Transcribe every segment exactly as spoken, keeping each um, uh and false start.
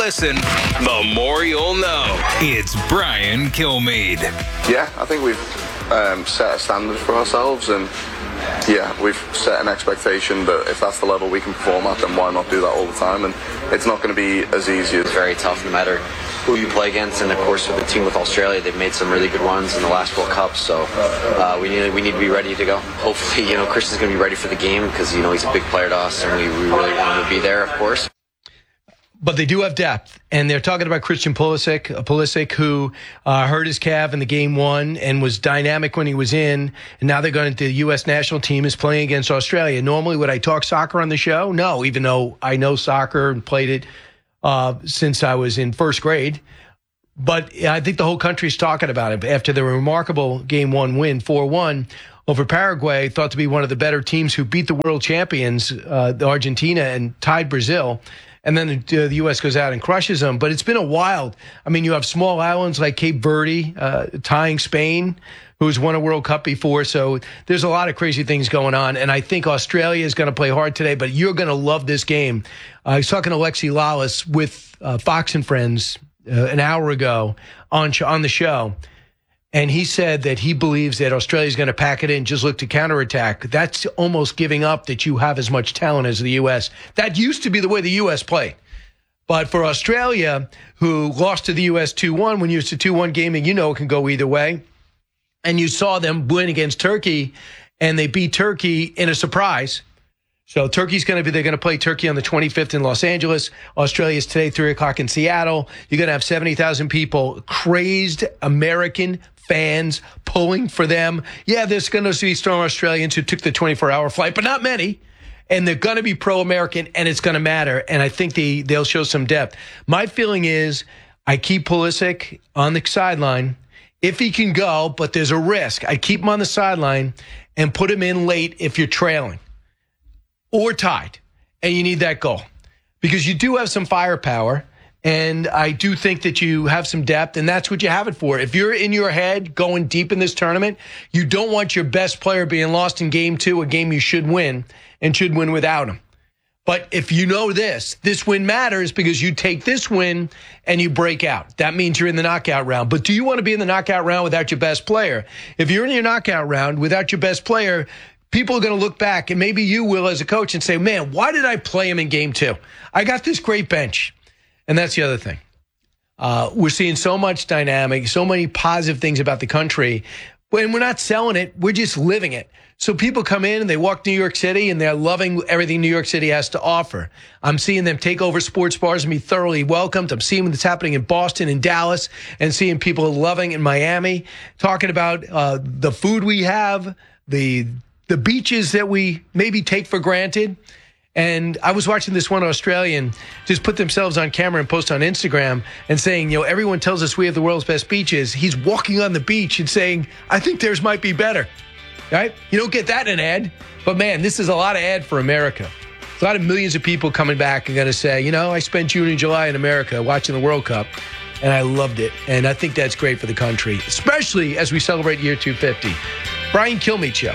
listen, the more you'll know. It's Brian Kilmeade. Yeah, I think we've um, set a standard for ourselves, and yeah, we've set an expectation that if that's the level we can perform at, then why not do that all the time? And it's not going to be as easy. It's very tough no matter who you play against, and of course with the team with Australia, they've made some really good runs in the last World Cup, so uh, we need we need to be ready to go. Hopefully, you know, Christian's going to be ready for the game because, you know, he's a big player to us, and we, we really want him to be there, of course. But they do have depth, and they're talking about Christian Pulisic, Pulisic who uh, hurt his calf in the game one and was dynamic when he was in, and now they're going to the U S national team is playing against Australia. Normally, would I talk soccer on the show? No, even though I know soccer and played it uh, since I was in first grade. But I think the whole country's talking about it after the remarkable game one win, four one, over Paraguay, thought to be one of the better teams who beat the world champions, uh, Argentina, and tied Brazil. And then the, the U S goes out and crushes them. But it's been a wild. I mean, you have small islands like Cape Verde uh, tying Spain, who's won a World Cup before. So there's a lot of crazy things going on. And I think Australia is going to play hard today, but you're going to love this game. Uh, I was talking to Alexi Lalas with uh, Fox and Friends uh, an hour ago on, on the show. And he said that he believes that Australia is going to pack it in, just look to counterattack. That's almost giving up that you have as much talent as the U S. That used to be the way the U S played. But for Australia, who lost to the U S two one, when you used to two one game, and you know it can go either way, and you saw them win against Turkey, and they beat Turkey in a surprise. So Turkey's going to be, they're going to play Turkey on the twenty-fifth in Los Angeles. Australia's today, three o'clock in Seattle. You're going to have seventy thousand people, crazed American fans pulling for them. Yeah, there's going to be strong Australians who took the twenty-four hour flight, but not many. And they're going to be pro-American, and it's going to matter. And I think they, they'll show some depth. My feeling is I keep Pulisic on the sideline if he can go, but there's a risk. I keep him on the sideline and put him in late if you're trailing or tied, and you need that goal. Because you do have some firepower, and I do think that you have some depth, and that's what you have it for. If you're in your head going deep in this tournament, you don't want your best player being lost in game two, a game you should win, and should win without him. But if you know this, this win matters because you take this win and you break out. That means you're in the knockout round. But do you want to be in the knockout round without your best player? If you're in your knockout round without your best player, people are going to look back, and maybe you will as a coach, and say, man, why did I play him in game two? I got this great bench. And that's the other thing. Uh, we're seeing so much dynamic, so many positive things about the country. When we're not selling it, we're just living it. So people come in and they walk New York City and they're loving everything New York City has to offer. I'm seeing them take over sports bars and be thoroughly welcomed. I'm seeing what's happening in Boston and Dallas, and seeing people loving in Miami, talking about uh, the food we have, the the beaches that we maybe take for granted. And I was watching this one Australian just put themselves on camera and post on Instagram and saying, you know, everyone tells us we have the world's best beaches. He's walking on the beach and saying, I think theirs might be better. Right? You don't get that in an ad. But, man, this is a lot of ad for America. A lot of millions of people coming back and going to say, you know, I spent June and July in America watching the World Cup, and I loved it. And I think that's great for the country, especially as we celebrate year two fifty. Brian Kilmeade Show.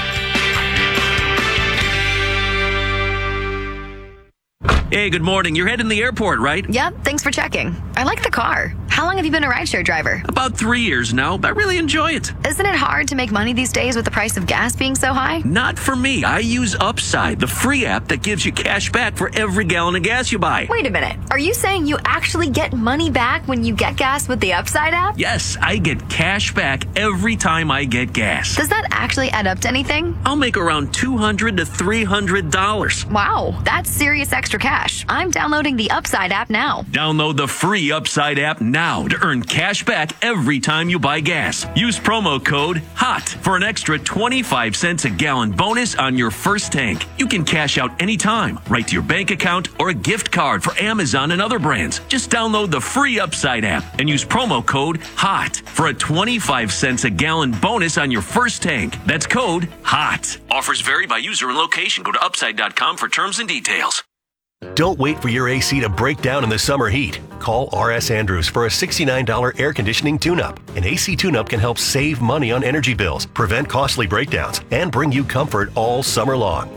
Hey, good morning. You're heading to the airport, right? Yep, thanks for checking. I like the car. How long have you been a rideshare driver? About three years now. I really enjoy it. Isn't it hard to make money these days with the price of gas being so high? Not for me. I use Upside, the free app that gives you cash back for every gallon of gas you buy. Wait a minute. Are you saying you actually get money back when you get gas with the Upside app? Yes, I get cash back every time I get gas. Does that actually add up to anything? I'll make around two hundred to three hundred dollars. Wow, that's serious extra cash. I'm downloading the Upside app now. Download the free Upside app now to earn cash back every time you buy gas. Use promo code HOT for an extra twenty-five cents a gallon bonus on your first tank. You can cash out anytime, right to your bank account or a gift card for Amazon and other brands. Just download the free Upside app and use promo code HOT for a twenty-five cents a gallon bonus on your first tank. That's code HOT. Offers vary by user and location. Go to upside dot com for terms and details. Don't wait for your A C to break down in the summer heat. Call R S Andrews for a sixty-nine dollars air conditioning tune-up. An A C tune-up can help save money on energy bills, prevent costly breakdowns, and bring you comfort all summer long.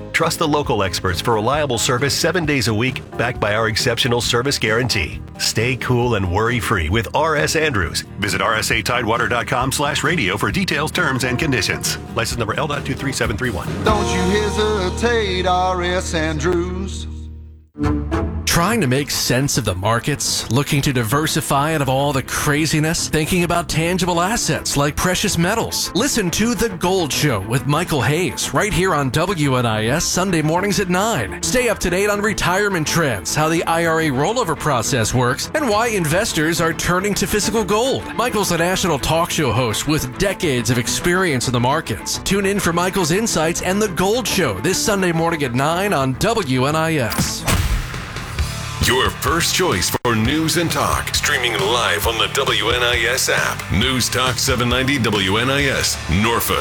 Trust the local experts for reliable service seven days a week, backed by our exceptional service guarantee. Stay cool and worry-free with R S Andrews. Visit r s a tidewater dot com slash radio for details, terms, and conditions. License number L two three seven three one. Don't you hesitate, R S Andrews. Trying to make sense of the markets, looking to diversify out of all the craziness, thinking about tangible assets like precious metals. Listen to The Gold Show with Michael Hayes right here on W N I S Sunday mornings at nine. Stay up to date on retirement trends, how the I R A rollover process works, and why investors are turning to physical gold. Michael's a national talk show host with decades of experience in the markets. Tune in for Michael's insights and The Gold Show this Sunday morning at nine on W N I S. Your first choice for news and talk. Streaming live on the W N I S app. News Talk seven ninety W N I S, Norfolk.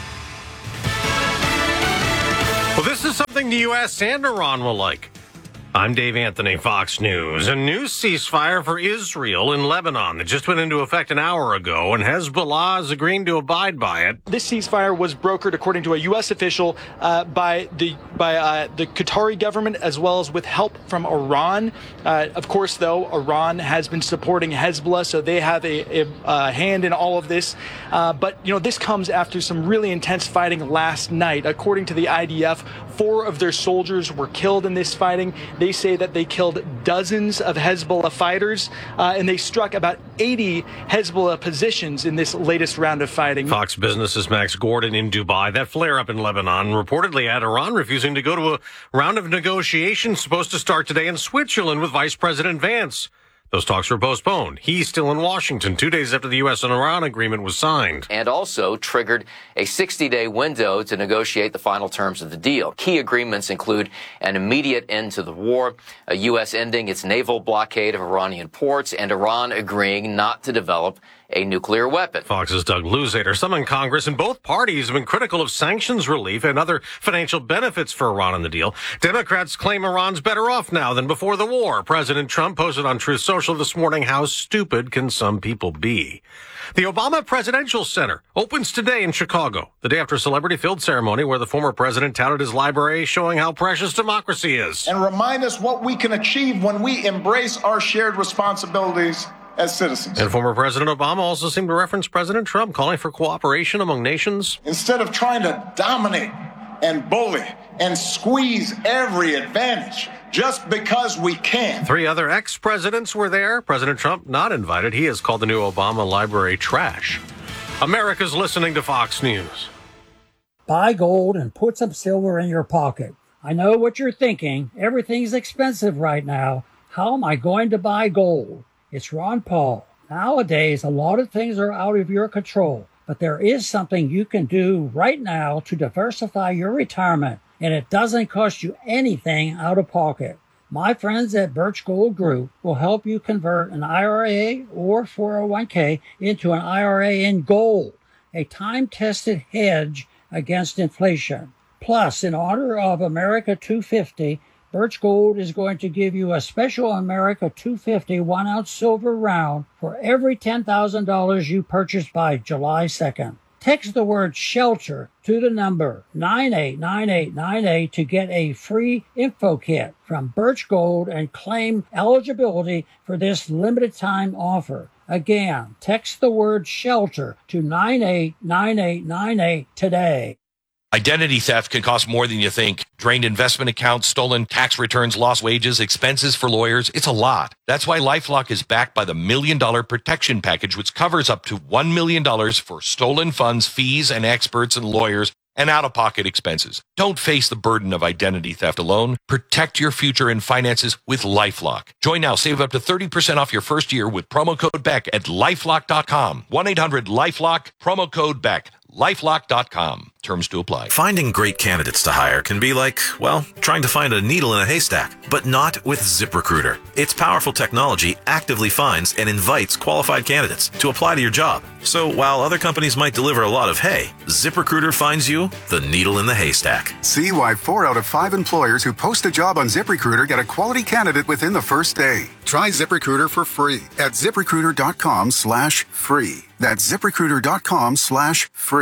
Well, this is something the U S and Iran will like. I'm Dave Anthony, Fox News. A new ceasefire for Israel in Lebanon that just went into effect an hour ago, and Hezbollah is agreeing to abide by it. This ceasefire was brokered, according to a U S official, uh, by the by uh, the Qatari government, as well as with help from Iran. Uh, of course, though, Iran has been supporting Hezbollah, so they have a, a, a hand in all of this. Uh, but, you know, this comes after some really intense fighting last night. According to the I D F, four of their soldiers were killed in this fighting. They say that they killed dozens of Hezbollah fighters, uh, and they struck about eighty Hezbollah positions in this latest round of fighting. Fox Business's Max Gordon in Dubai. That flare-up in Lebanon reportedly had Iran refusing to go to a round of negotiations supposed to start today in Switzerland with Vice President Vance. Those talks were postponed. He's still in Washington two days after the U S and Iran agreement was signed. And also triggered a sixty-day window to negotiate the final terms of the deal. Key agreements include an immediate end to the war, a U S ending its naval blockade of Iranian ports, and Iran agreeing not to develop a nuclear weapon. Fox's Doug Luzader. Some in Congress and both parties have been critical of sanctions relief and other financial benefits for Iran in the deal. Democrats claim Iran's better off now than before the war. President Trump posted on Truth Social this morning, how stupid can some people be? The Obama Presidential Center opens today in Chicago, the day after a celebrity-filled ceremony where the former president touted his library, showing how precious democracy is. And remind us what we can achieve when we embrace our shared responsibilities as citizens. And former President Obama also seemed to reference President Trump, calling for cooperation among nations. Instead of trying to dominate and bully and squeeze every advantage just because we can. Three other ex-presidents were there. President Trump not invited. He has called the new Obama library trash. America's listening to Fox News. Buy gold and put some silver in your pocket. I know what you're thinking. Everything's expensive right now. How am I going to buy gold? It's Ron Paul. Nowadays, a lot of things are out of your control, but there is something you can do right now to diversify your retirement, and it doesn't cost you anything out of pocket. My friends at Birch Gold Group will help you convert an I R A or four oh one k into an I R A in gold, a time-tested hedge against inflation. Plus, in honor of America two fifty, Birch Gold is going to give you a special America two fifty one-ounce silver round for every ten thousand dollars you purchase by July second. Text the word SHELTER to the number nine eight nine eight nine eight to get a free info kit from Birch Gold and claim eligibility for this limited-time offer. Again, text the word SHELTER to nine eight nine eight nine eight today. Identity theft can cost more than you think. Drained investment accounts, stolen tax returns, lost wages, expenses for lawyers. It's a lot. That's why LifeLock is backed by the Million Dollar Protection Package, which covers up to one million dollars for stolen funds, fees, and experts and lawyers, and out-of-pocket expenses. Don't face the burden of identity theft alone. Protect your future and finances with LifeLock. Join now. Save up to thirty percent off your first year with promo code BECK at lifelock dot com. one eight hundred LifeLock, promo code BECK. lifelock dot com. Terms to apply. Finding great candidates to hire can be like, well, trying to find a needle in a haystack, but not with ZipRecruiter. Its powerful technology actively finds and invites qualified candidates to apply to your job. So while other companies might deliver a lot of hay, ZipRecruiter finds you the needle in the haystack. See why four out of five employers who post a job on ZipRecruiter get a quality candidate within the first day. Try ZipRecruiter for free at ZipRecruiter dot com slash free. That's ZipRecruiter dot com slash free.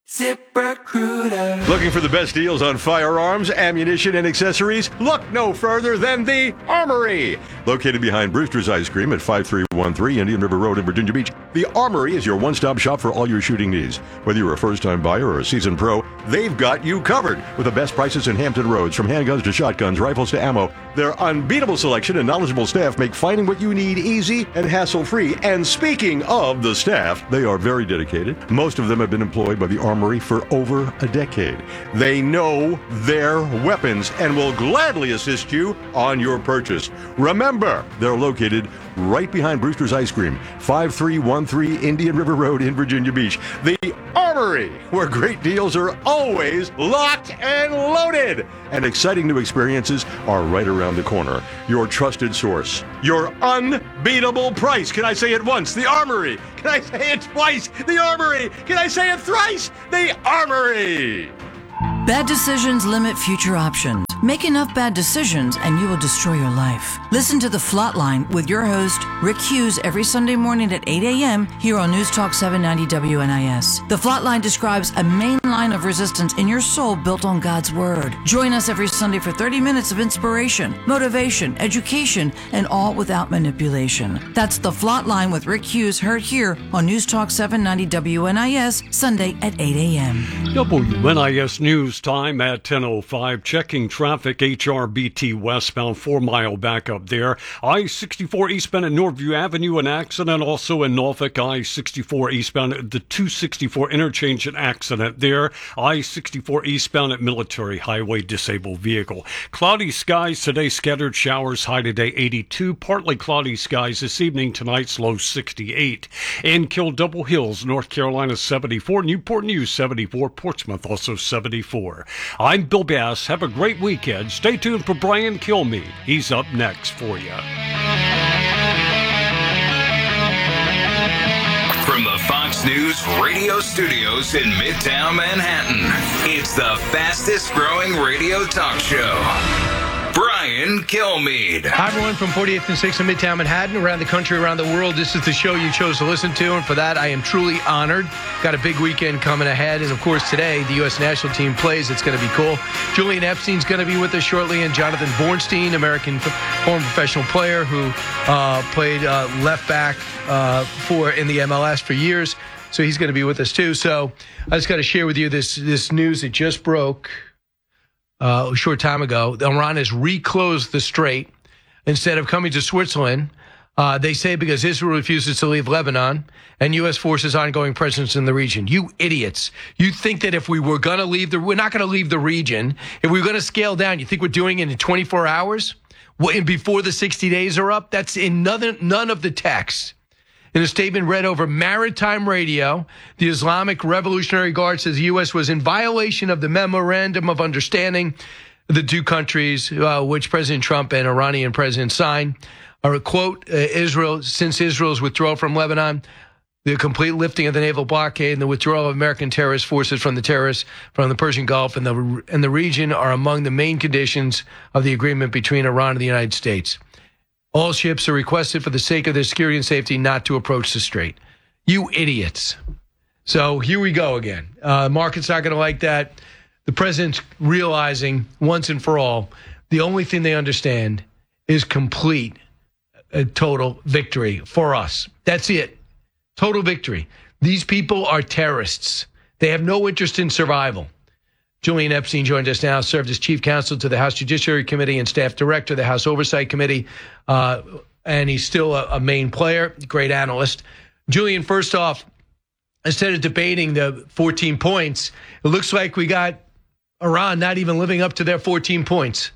ZipRecruiter. Looking for the best deals on firearms, ammunition, and accessories? Look no further than the Armory. Located behind Brewster's Ice Cream at five three one three Indian River Road in Virginia Beach, the Armory is your one-stop shop for all your shooting needs. Whether you're a first-time buyer or a seasoned pro, they've got you covered with the best prices in Hampton Roads. From handguns to shotguns, rifles to ammo, their unbeatable selection and knowledgeable staff make finding what you need easy and hassle-free. And speaking of the staff, they are very dedicated. Most of them have been employed by the Armory for over a decade. They know their weapons and will gladly assist you on your purchase. Remember, they're located right behind Brewster's Ice Cream, five three one three Indian River Road in Virginia Beach. The Armory, where great deals are always locked and loaded, and exciting new experiences are right around the corner. Your trusted source, your unbeatable price. Can I say it once? The Armory. Can I say it twice? The Armory. Can I say it thrice? The Armory. Bad decisions limit future options. Make enough bad decisions and you will destroy your life. Listen to The Flatline with your host, Rick Hughes, every Sunday morning at eight a.m. here on News Talk seven ninety W N I S. The Flatline describes a main line of resistance in your soul built on God's Word. Join us every Sunday for thirty minutes of inspiration, motivation, education, and all without manipulation. That's The Flatline with Rick Hughes, heard here on News Talk seven ninety W N I S, Sunday at eight a.m. W N I S News time at ten oh five. Checking traffic, H R B T westbound, four-mile backup there. I sixty-four eastbound at Northview Avenue, an accident. Also in Norfolk, I sixty-four eastbound at the two sixty-four interchange, an accident there. I sixty-four eastbound at Military Highway, disabled vehicle. Cloudy skies today, scattered showers, high today eighty-two. Partly cloudy skies this evening, tonight's low sixty-eight. In Kill Double Hills, North Carolina, seventy-four. Newport News, seventy-four. Portsmouth, also seventy-four. I'm Bill Bass. Have a great weekend. Stay tuned for Brian Kilmeade. He's up next for you. From the Fox News radio studios in Midtown Manhattan, it's the fastest growing radio talk show. Brian Kilmeade. Hi, everyone, from forty-eighth and sixth in Midtown Manhattan, around the country, around the world. This is the show you chose to listen to, and for that, I am truly honored. Got a big weekend coming ahead, and of course, today, the U S national team plays. It's going to be cool. Julian Epstein's going to be with us shortly, and Jonathan Bornstein, American former professional player who uh, played uh, left back uh, for in the M L S for years. So he's going to be with us, too. So I just got to share with you this, this news that just broke. Uh, a short time ago, Iran has reclosed the strait instead of coming to Switzerland. Uh, they say because Israel refuses to leave Lebanon and U S forces' ongoing presence in the region. You idiots. You think that if we were going to leave the, we're not going to leave the region. If we we're going to scale down, you think we're doing it in twenty-four hours? Well, before the sixty days are up? That's in none, none of the text. In a statement read over maritime radio, the Islamic Revolutionary Guard says the U S was in violation of the Memorandum of Understanding the two countries, uh, which President Trump and Iranian president signed. Are, quote, uh, Israel, since Israel's withdrawal from Lebanon, the complete lifting of the naval blockade and the withdrawal of American terrorist forces from the terrorists from the Persian Gulf and the, and the region are among the main conditions of the agreement between Iran and the United States. All ships are requested for the sake of their security and safety not to approach the strait. You idiots. So here we go again. Uh, market's not going to like that. The president's realizing once and for all, the only thing they understand is complete, uh, total victory for us. That's it. Total victory. These people are terrorists. They have no interest in survival. Julian Epstein joined us now, served as chief counsel to the House Judiciary Committee and staff director of the House Oversight Committee, uh, and he's still a, a main player, great analyst. Julian, first off, instead of debating the fourteen points, it looks like we got Iran not even living up to their fourteen points.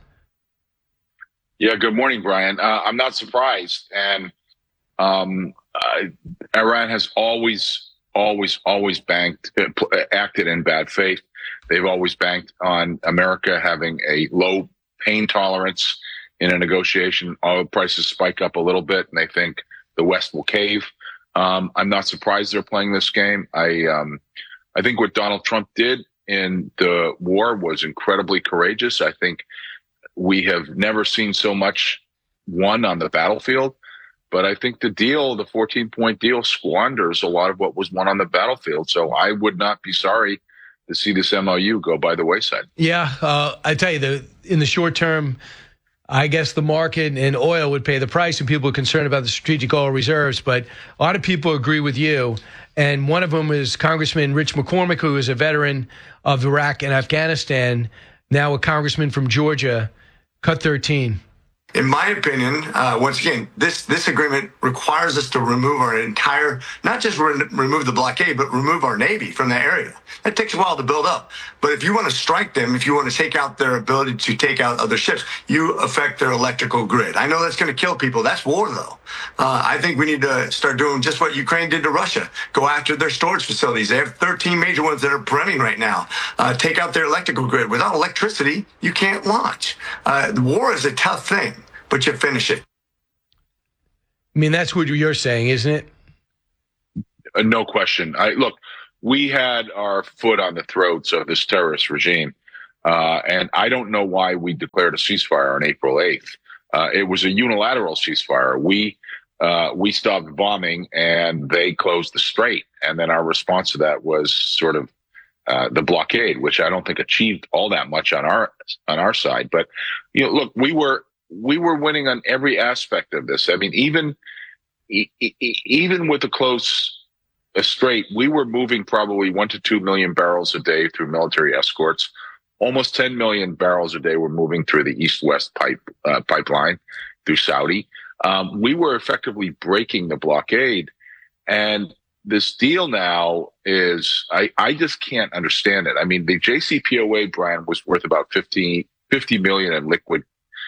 Yeah, good morning, Brian. Uh, I'm not surprised. And um, uh, Iran has always, always, always banked, uh, acted in bad faith. They've always banked on America having a low pain tolerance in a negotiation. Oil prices spike up a little bit, and they think the West will cave. Um, I'm not surprised they're playing this game. I, um, I think what Donald Trump did in the war was incredibly courageous. I think we have never seen so much won on the battlefield. But I think the deal, the fourteen-point deal, squanders a lot of what was won on the battlefield. So I would not be sorry to see this M O U go by the wayside. Yeah, uh, I tell you, the in the short term, I guess the market and oil would pay the price, and people are concerned about the strategic oil reserves. But a lot of people agree with you, and one of them is Congressman Rich McCormick, who is a veteran of Iraq and Afghanistan, now a congressman from Georgia. Cut thirteen. In my opinion, uh, once again, this this agreement requires us to remove our entire, not just re- remove the blockade, but remove our Navy from the area. That takes a while to build up. But if you want to strike them, if you want to take out their ability to take out other ships, you affect their electrical grid. I know that's going to kill people. That's war, though. Uh, I think we need to start doing just what Ukraine did to Russia. Go after their storage facilities. They have thirteen major ones that are running right now. Uh, take out their electrical grid. Without electricity, you can't launch. Uh, the war is a tough thing, but you finish it. I mean, that's what you're saying, isn't it? Uh, no question. I look, we had our foot on the throats of this terrorist regime, uh, and I don't know why we declared a ceasefire on April eighth. Uh, it was a unilateral ceasefire. We uh, we stopped bombing, and they closed the strait. And then our response to that was sort of uh, the blockade, which I don't think achieved all that much on our on our side. But you know, look, we were. We were winning on every aspect of this. I mean, even e- e- even with the close uh, strait, we were moving probably one to two million barrels a day through military escorts. Almost ten million barrels a day were moving through the east-west pipe uh, pipeline through Saudi. Um, we were effectively breaking the blockade, and this deal now is I, I just can't understand it. I mean, the J C P O A, Brian, was worth about fifty, fifty million in liquid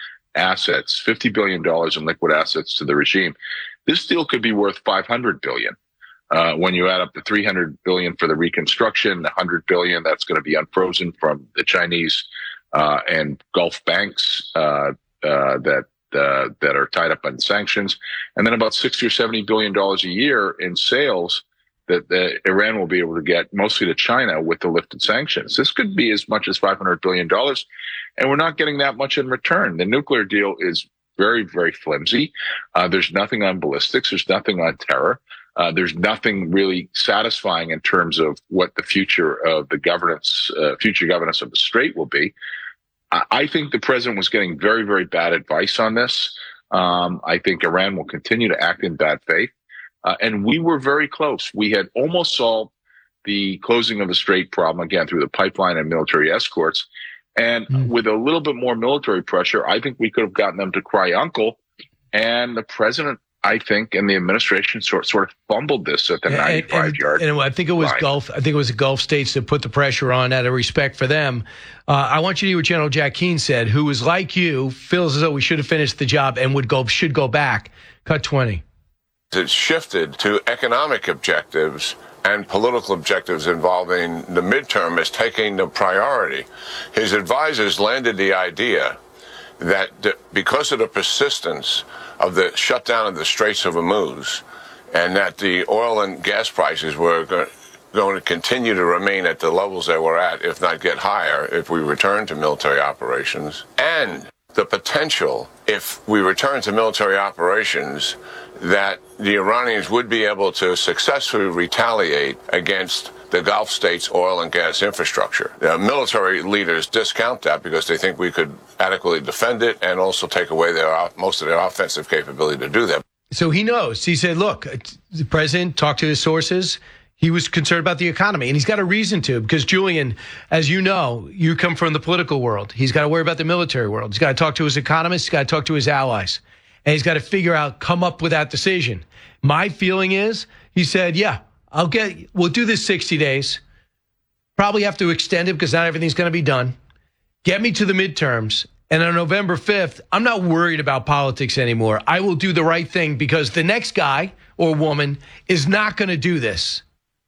assets, fifty billion dollars in liquid assets to the regime. This deal could be worth five hundred billion dollars. Uh, when you add up the three hundred billion dollars for the reconstruction, the one hundred billion dollars that's going to be unfrozen from the Chinese uh, and Gulf banks uh, uh, that uh, that are tied up on sanctions, and then about sixty or seventy billion dollars a year in sales that the Iran will be able to get, mostly to China, with the lifted sanctions. This could be as much as five hundred billion dollars, and we're not getting that much in return. The nuclear deal is very, very flimsy. Uh, there's nothing on ballistics. There's nothing on terror. Uh, there's nothing really satisfying in terms of what the future of the governance, uh, future governance of the Strait will be. I, I think the president was getting very, very bad advice on this. Um, I think Iran will continue to act in bad faith. Uh, and we were very close. We had almost solved the closing of the Strait problem, again, through the pipeline and military escorts. And mm. with a little bit more military pressure, I think we could have gotten them to cry uncle. And the president, I think, and the administration sort, sort of fumbled this at the and, ninety-five and, yard and I think it was line. Gulf. I think it was the Gulf states that put the pressure on out of respect for them. Uh, I want you to hear what General Jack Keane said, who was like you, feels as though we should have finished the job and would go should go back. Cut twenty. It's shifted to economic objectives, and political objectives involving the midterm is taking the priority. His advisors landed the idea that because of the persistence of the shutdown of the Straits of Hormuz, and that the oil and gas prices were go- going to continue to remain at the levels they were at, if not get higher, if we return to military operations, and the potential, if we return to military operations, that the Iranians would be able to successfully retaliate against the Gulf states' oil and gas infrastructure. The military leaders discount that because they think we could adequately defend it and also take away their most of their offensive capability to do that. So he knows. He said, look, the president talked to his sources. He was concerned about the economy, and he's got a reason to, because, Julian, as you know, you come from the political world. He's got to worry about the military world. He's got to talk to his economists. He's got to talk to his allies. And he's got to figure out, come up with that decision. My feeling is, he said, yeah, I'll get, we'll do this sixty days. Probably have to extend it because not everything's going to be done. Get me to the midterms. And on November fifth, I'm not worried about politics anymore. I will do the right thing because the next guy or woman is not going to do this.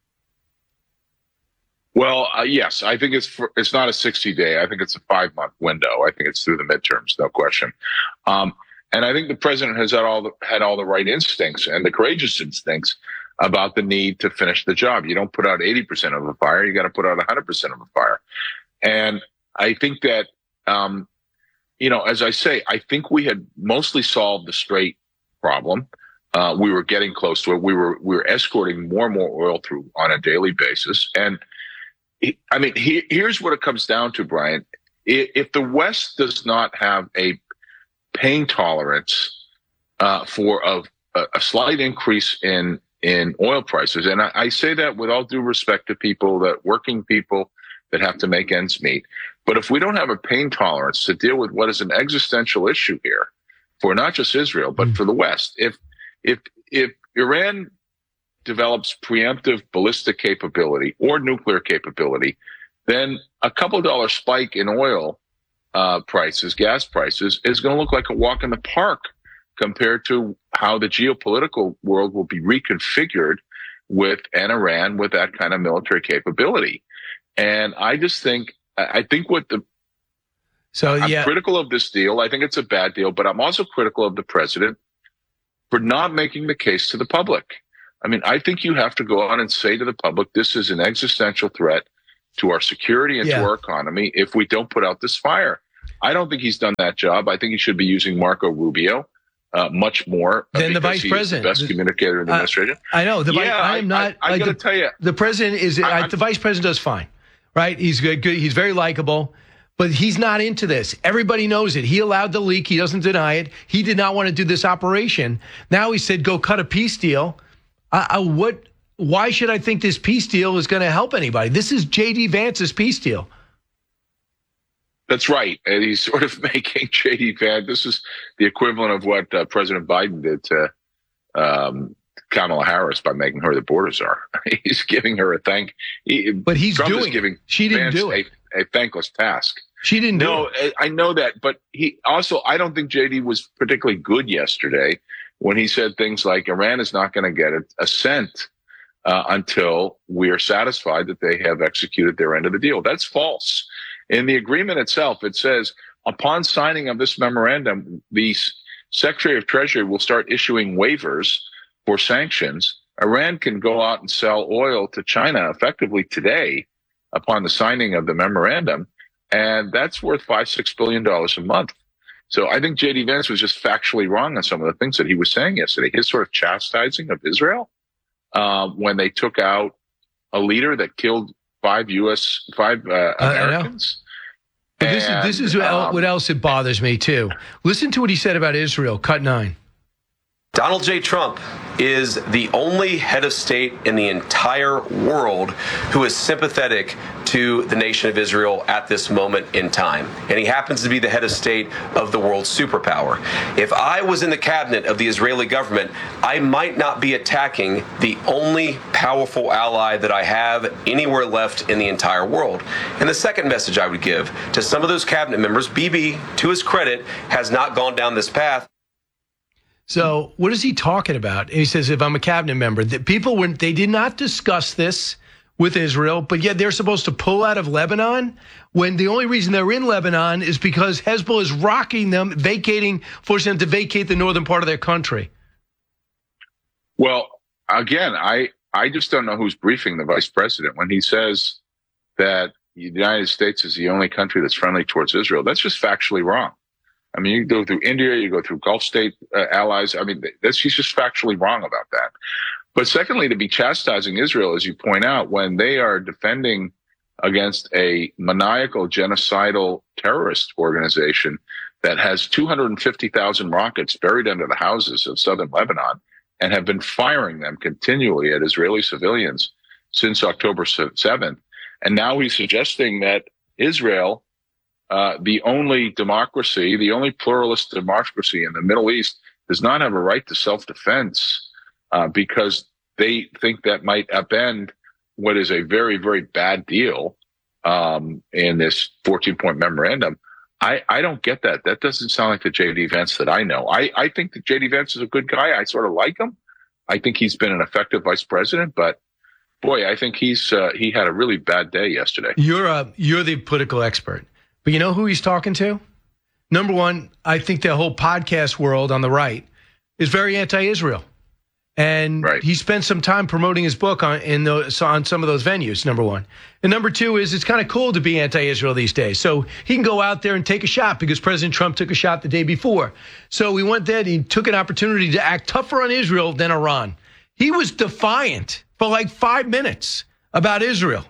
Well, uh, yes, I think it's for, it's not a sixty day. I think it's a five month window. I think it's through the midterms, no question. Um, and I think the president has had all the, had all the right instincts and the courageous instincts about the need to finish the job. You don't put out eighty percent of a fire. You got to put out one hundred percent of a fire. And I think that, um, you know, as I say, I think we had mostly solved the Strait problem. Uh, we were getting close to it. We were, we were escorting more and more oil through on a daily basis. And I mean, he, here's what it comes down to, Brian. If the West does not have a pain tolerance uh, for a, a slight increase in in oil prices, and I, I say that with all due respect to people, that working people that have to make ends meet. But if we don't have a pain tolerance to deal with what is an existential issue here for not just Israel, but for the West, if if if Iran develops preemptive ballistic capability or nuclear capability, then a couple dollar spike in oil uh, prices, gas prices, is going to look like a walk in the park compared to how the geopolitical world will be reconfigured with an Iran with that kind of military capability. And I just think, I think what the, so yeah. I'm critical of this deal. I think it's a bad deal, but I'm also critical of the president for not making the case to the public. I mean, I think you have to go out and say to the public, this is an existential threat to our security and yeah. to our economy if we don't put out this fire. I don't think he's done that job. I think he should be using Marco Rubio uh, much more than the vice he's president, the best communicator in the uh, administration. I know. The yeah, vice, I am not. I, I, I like got to the, tell you, the president is. I, the vice president does fine, right? He's good. good he's very likable, but he's not into this. Everybody knows it. He allowed the leak. He doesn't deny it. He did not want to do this operation. Now he said, "Go cut a peace deal." Uh, uh, what? Why should I think this peace deal is going to help anybody? This is J D Vance's peace deal. That's right. And he's sort of making J D Vance. This is the equivalent of what uh, President Biden did to um, Kamala Harris by making her the border czar. He's giving her a thank. He, but he's Trump doing is giving it. She didn't Vance do it. A, a thankless task. She didn't no, do it. No, I know that. But he also, I don't think J D was particularly good yesterday when he said things like Iran is not going to get a, a cent uh, until we are satisfied that they have executed their end of the deal. That's false. In the agreement itself, it says, upon signing of this memorandum, the Secretary of Treasury will start issuing waivers for sanctions. Iran can go out and sell oil to China effectively today upon the signing of the memorandum, and that's worth five, six billion dollars a month. So I think J D Vance was just factually wrong on some of the things that he was saying yesterday. His sort of chastising of Israel uh, when they took out a leader that killed five U S five uh, Americans. But this and, is this is what, um, what else it bothers me too. Listen to what he said about Israel. Cut nine. Donald J. Trump is the only head of state in the entire world who is sympathetic to the nation of Israel at this moment in time. And he happens to be the head of state of the world's superpower. If I was in the cabinet of the Israeli government, I might not be attacking the only powerful ally that I have anywhere left in the entire world. And the second message I would give to some of those cabinet members, Bibi, to his credit, has not gone down this path. So what is he talking about? He says, if I'm a cabinet member, that people were, they did not discuss this with Israel, but yet they're supposed to pull out of Lebanon when the only reason they're in Lebanon is because Hezbollah is rocking them, vacating, forcing them to vacate the northern part of their country. Well, again, I, I just don't know who's briefing the vice president when he says that the United States is the only country that's friendly towards Israel. That's just factually wrong. I mean, you go through India, you go through Gulf state uh, allies. I mean, that's, he's just factually wrong about that. But secondly, to be chastising Israel, as you point out, when they are defending against a maniacal, genocidal terrorist organization that has two hundred fifty thousand rockets buried under the houses of southern Lebanon and have been firing them continually at Israeli civilians since October seventh. And now he's suggesting that Israel, Uh, the only democracy, the only pluralist democracy in the Middle East, does not have a right to self-defense uh, because they think that might upend what is a very, very bad deal um, in this fourteen-point memorandum. I, I don't get that. That doesn't sound like the J D Vance that I know. I, I think that J D Vance is a good guy. I sort of like him. I think he's been an effective vice president, but boy, I think he's uh, he had a really bad day yesterday. You're a, you're the political expert. But you know who he's talking to? Number one, I think the whole podcast world on the right is very anti-Israel. And right. he spent some time promoting his book on in the, on some of those venues, number one. And number two is it's kind of cool to be anti-Israel these days. So he can go out there and take a shot because President Trump took a shot the day before. So he went there and he took an opportunity to act tougher on Israel than Iran. He was defiant for like five minutes about Israel.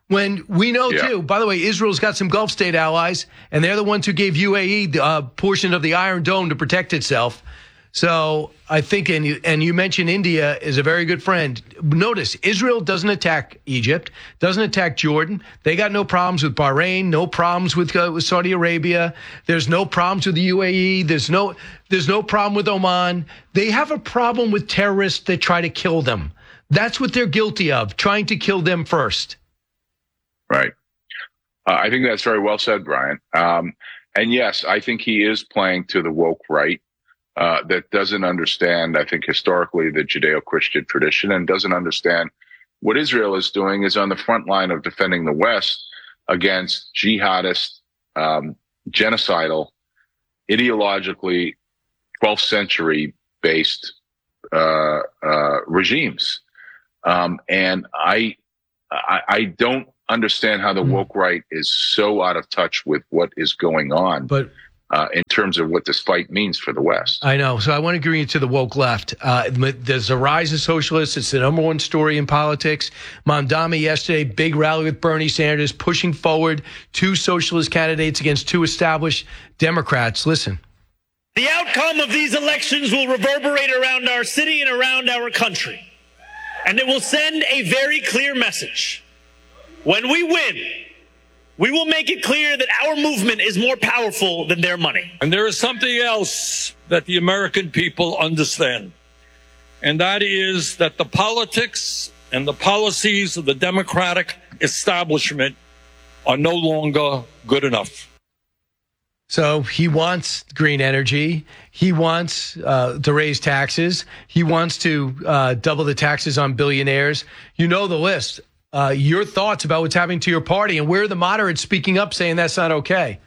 When we know, Yeah. too, by the way, Israel's got some Gulf state allies, and they're the ones who gave U A E the uh, portion of the Iron Dome to protect itself. So I think, and you, and you mentioned India is a very good friend. Notice, Israel doesn't attack Egypt, doesn't attack Jordan. They got no problems with Bahrain, no problems with, uh, with Saudi Arabia. There's no problems with the U A E. There's no, there's no problem with Oman. They have a problem with terrorists that try to kill them. That's what they're guilty of, trying to kill them first. Right. Uh, I think that's very well said, Brian. Um, and yes, I think he is playing to the woke right uh, that doesn't understand, I think, historically the Judeo-Christian tradition and doesn't understand what Israel is doing is on the front line of defending the West against jihadist, um, genocidal, ideologically twelfth century based uh, uh, regimes. Um, and I, I, I don't understand how the woke right is so out of touch with what is going on, but uh, in terms of what this fight means for the West. I know. So I want to agree to the woke left. Uh, there's a rise of socialists. It's the number one story in politics. Mamdani yesterday, big rally with Bernie Sanders, pushing forward two socialist candidates against two established Democrats. Listen. The outcome of these elections will reverberate around our city and around our country. And it will send a very clear message. When we win, we will make it clear that our movement is more powerful than their money. And there is something else that the American people understand, and that is that the politics and the policies of the Democratic establishment are no longer good enough. So he wants green energy. He wants uh, to raise taxes. He wants to uh, double the taxes on billionaires. You know the list. Uh, your thoughts about what's happening to your party, and where are the moderates speaking up saying that's not okay?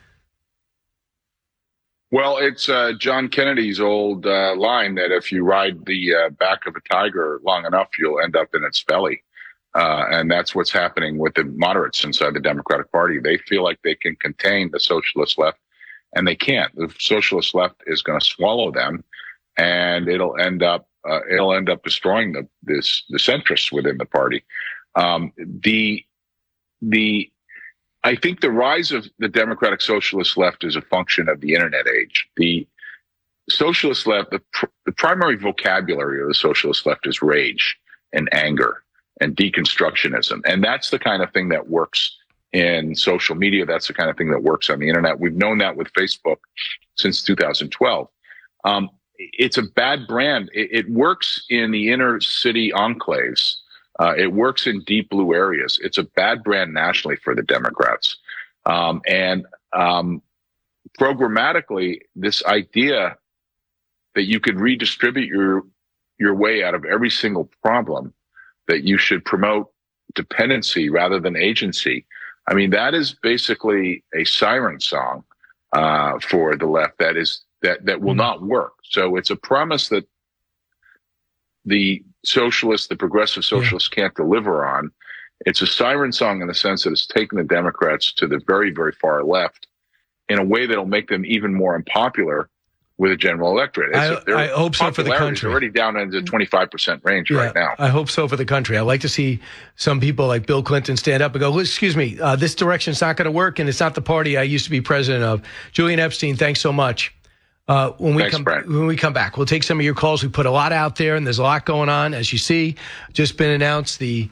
Well, it's uh, John Kennedy's old uh, line that if you ride the uh, back of a tiger long enough, you'll end up in its belly. Uh, and that's what's happening with the moderates inside the Democratic Party. They feel like they can contain the socialist left, and they can't. The socialist left is going to swallow them, and it'll end up uh, it'll end up destroying the this the centrists within the party. Um, the, the, I think the rise of the Democratic Socialist left is a function of the internet age. The socialist left, the, pr- the primary vocabulary of the socialist left is rage and anger and deconstructionism. And that's the kind of thing that works in social media. That's the kind of thing that works on the internet. We've known that with Facebook since two thousand twelve. Um, it's a bad brand. It, it works in the inner city enclaves. Uh, it works in deep blue areas. It's a bad brand nationally for the Democrats. Um, and um, programmatically, this idea that you could redistribute your your way out of every single problem, that you should promote dependency rather than agency. I mean, that is basically a siren song uh, for the left that is that that will not work. So it's a promise that the socialists, the progressive socialists yeah. can't deliver on. It's a siren song in the sense that it's taken the Democrats to the very, very far left in a way that'll make them even more unpopular with a general electorate. It's I, I hope so for the country. It's already down into the twenty-five percent range yeah, right now. I hope so for the country. I'd like to see some people like Bill Clinton stand up and go, excuse me, uh, this direction's not going to work, and it's not the party I used to be president of. Julian Epstein, thanks so much. Uh, when we Thanks, come Brent. when we come back, we'll take some of your calls. We put a lot out there, and there's a lot going on. As you see, just been announced the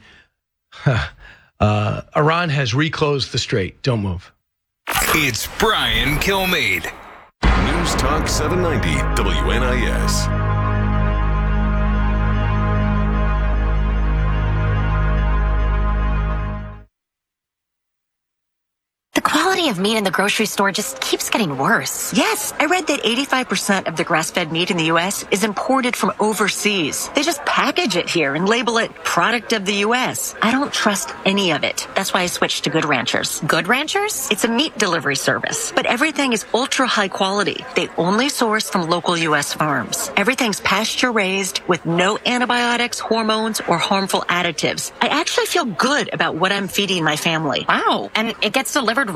uh, Iran has reclosed the strait. Don't move. It's Brian Kilmeade. News Talk seven ninety W N I S. The quality of meat in the grocery store just keeps getting worse. Yes, I read that eighty-five percent of the grass-fed meat in the U S is imported from overseas. They just package it here and label it product of the U S. I don't trust any of it. That's why I switched to Good Ranchers. Good Ranchers? It's a meat delivery service, but everything is ultra high quality. They only source from local U S farms. Everything's pasture-raised with no antibiotics, hormones, or harmful additives. I actually feel good about what I'm feeding my family. Wow. And it gets delivered right to your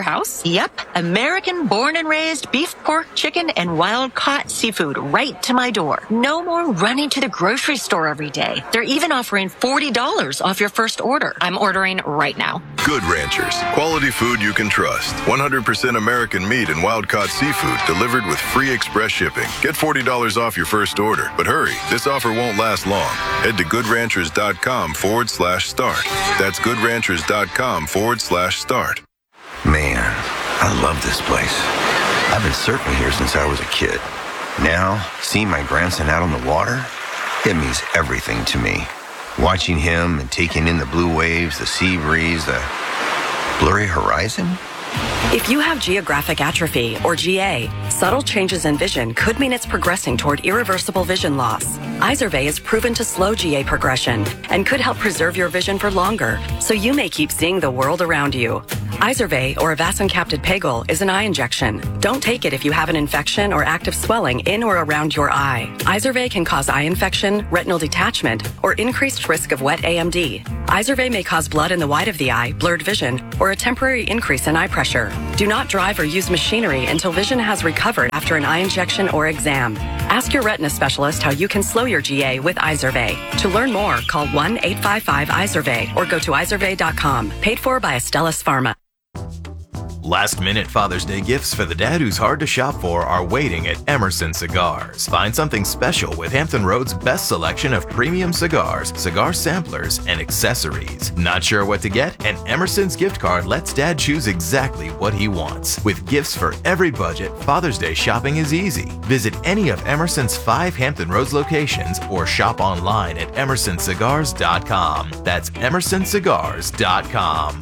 house? Yep. American born and raised beef, pork, chicken, and wild-caught seafood right to my door. No more running to the grocery store every day. They're even offering forty dollars off your first order. I'm ordering right now. Good Ranchers. Quality food you can trust. one hundred percent American meat and wild-caught seafood delivered with free express shipping. Get forty dollars off your first order. But hurry, this offer won't last long. Head to goodranchers.com forward slash start. That's goodranchers.com forward slash start. Man, I love this place. I've been surfing here since I was a kid. Now, seeing my grandson out on the water, it means everything to me. Watching him and taking in the blue waves, the sea breeze, the blurry horizon. If you have geographic atrophy, or G A, subtle changes in vision could mean it's progressing toward irreversible vision loss. Izervay is proven to slow G A progression and could help preserve your vision for longer, so you may keep seeing the world around you. Izervay, or avacincaptad pegol, is an eye injection. Don't take it if you have an infection or active swelling in or around your eye. Izervay can cause eye infection, retinal detachment, or increased risk of wet A M D. Izervay may cause blood in the white of the eye, blurred vision, or a temporary increase in eye pressure. Do not drive or use machinery until vision has recovered after an eye injection or exam. Ask your retina specialist how you can slow your G A with Izervay. To learn more, call one eight five five Izervay or go to izervay dot com. Paid for by Astellas Pharma. Last-minute Father's Day gifts for the dad who's hard to shop for are waiting at Emerson Cigars. Find something special with Hampton Road's best selection of premium cigars, cigar samplers, and accessories. Not sure what to get? And Emerson's gift card lets dad choose exactly what he wants. With gifts for every budget, Father's Day shopping is easy. Visit any of Emerson's five Hampton Roads locations or shop online at emerson cigars dot com. That's emerson cigars dot com.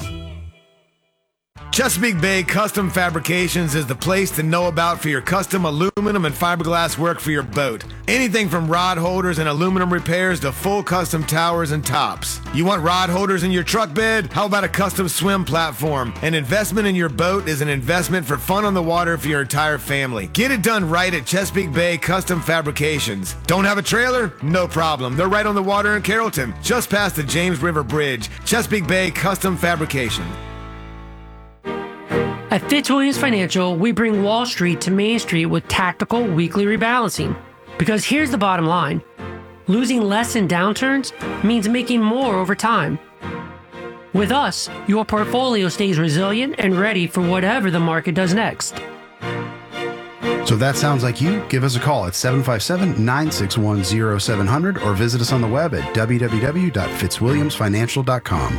Chesapeake Bay Custom Fabrications is the place to know about for your custom aluminum and fiberglass work for your boat. Anything from rod holders and aluminum repairs to full custom towers and tops. You want rod holders in your truck bed? How about a custom swim platform? An investment in your boat is an investment for fun on the water for your entire family. Get it done right at Chesapeake Bay Custom Fabrications. Don't have a trailer? No problem. They're right on the water in Carrollton, just past the James River Bridge. Chesapeake Bay Custom Fabrication. At Fitzwilliams Financial, we bring Wall Street to Main Street with tactical weekly rebalancing. Because here's the bottom line. Losing less in downturns means making more over time. With us, your portfolio stays resilient and ready for whatever the market does next. So if that sounds like you, give us a call at seven five seven, nine six one, zero seven zero zero or visit us on the web at w w w dot fitzwilliams financial dot com.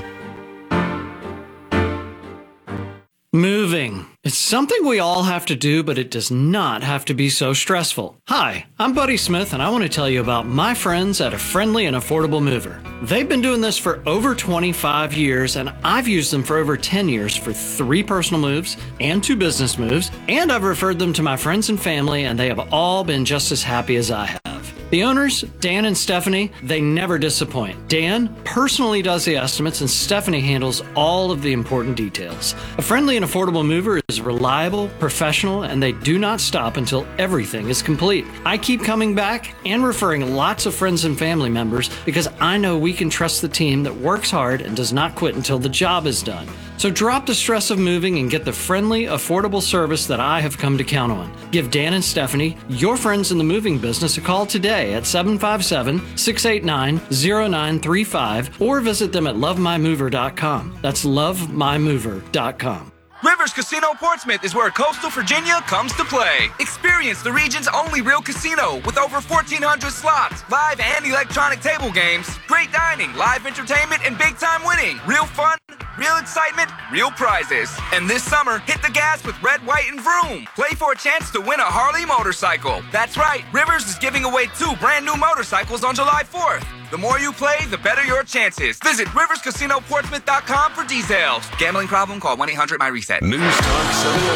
Moving. It's something we all have to do, but it does not have to be so stressful. Hi, I'm Buddy Smith, and I want to tell you about my friends at A Friendly and Affordable Mover. They've been doing this for over twenty-five years, and I've used them for over ten years for three personal moves and two business moves, and I've referred them to my friends and family, and they have all been just as happy as I have. The owners, Dan and Stephanie, they never disappoint. Dan personally does the estimates, and Stephanie handles all of the important details. A Friendly and Affordable Mover is reliable, professional, and they do not stop until everything is complete. I keep coming back and referring lots of friends and family members because I know we can trust the team that works hard and does not quit until the job is done. So drop the stress of moving and get the friendly, affordable service that I have come to count on. Give Dan and Stephanie, your friends in the moving business, a call today at seven five seven, six eight nine, zero nine three five or visit them at love my mover dot com. That's love my mover dot com. Rivers Casino Portsmouth is where coastal Virginia comes to play. Experience the region's only real casino with over fourteen hundred slots, live and electronic table games, great dining, live entertainment, and big-time winning. Real fun, real excitement, real prizes. And this summer, hit the gas with Red, White, and Vroom. Play for a chance to win a Harley motorcycle. That's right, Rivers is giving away two brand new motorcycles on July fourth. The more you play, the better your chances. Visit rivers casino portsmouth dot com for details. Gambling problem? Call one eight hundred my reset. News Talk seven